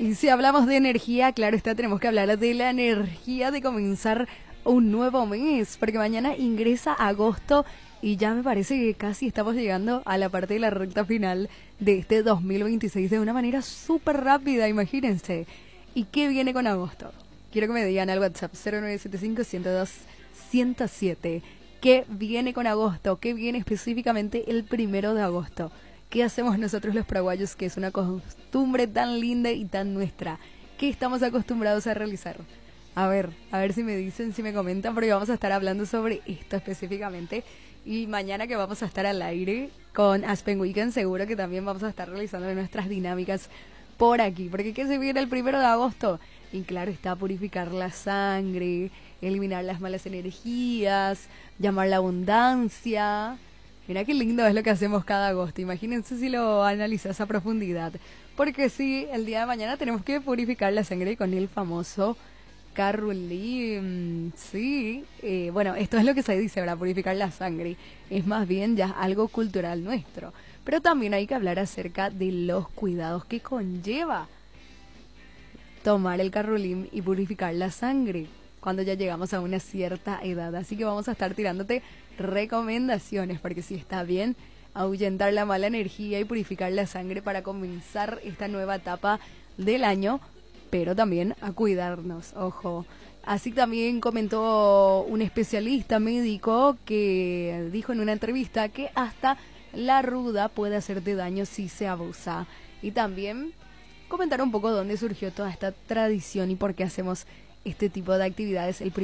Y si hablamos de energía, claro está, tenemos que hablar de la energía de comenzar un nuevo mes, porque mañana ingresa agosto y ya me parece que casi estamos llegando a la parte de la recta final de este 2026 de una manera súper rápida, imagínense. ¿Y qué viene con agosto? Quiero que me digan al WhatsApp 0975-102-107. ¿Qué viene con agosto? ¿Qué viene específicamente el 1 de agosto? ¿Qué hacemos nosotros los paraguayos, que es una costumbre tan linda y tan nuestra? ¿Qué estamos acostumbrados a realizar? A ver si me dicen, si me comentan, porque vamos a estar hablando sobre esto específicamente. Y mañana que vamos a estar al aire con Aspen Weekend, seguro que también vamos a estar realizando nuestras dinámicas por aquí. Porque ¿qué se viene el 1 de agosto? Y claro, está purificar la sangre, eliminar las malas energías, llamar la abundancia. Mira qué lindo es lo que hacemos cada agosto. Imagínense si lo analizas a profundidad. Porque sí, el día de mañana tenemos que purificar la sangre con el famoso Carrulim. Sí, bueno, esto es lo que se dice, ¿verdad? Purificar la sangre. Es más bien ya algo cultural nuestro. Pero también hay que hablar acerca de los cuidados que conlleva tomar el Carrulim y purificar la sangre cuando ya llegamos a una cierta edad. Así que vamos a estar tirándote recomendaciones, porque si está bien ahuyentar la mala energía y purificar la sangre para comenzar esta nueva etapa del año, pero también a cuidarnos, ojo. Así también comentó un especialista médico que dijo en una entrevista que hasta la ruda puede hacerte daño si se abusa. Y también comentar un poco dónde surgió toda esta tradición y por qué hacemos este tipo de actividades el